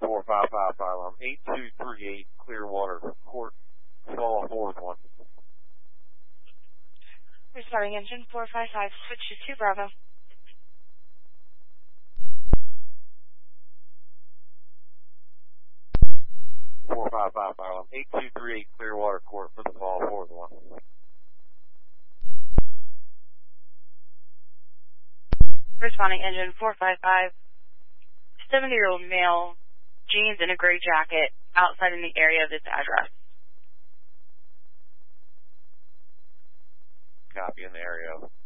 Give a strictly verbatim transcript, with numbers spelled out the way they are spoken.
four five five fire alarm eight two three eight, Clearwater Court, fall four with one. Responding engine four five five, switch to two Bravo. four five five fire alarm eight two three eight, Clearwater Court for the fall four with one. Responding engine four five five, seventy-year-old male, jeans and a gray jacket, outside in the area of this address. Copy in the area.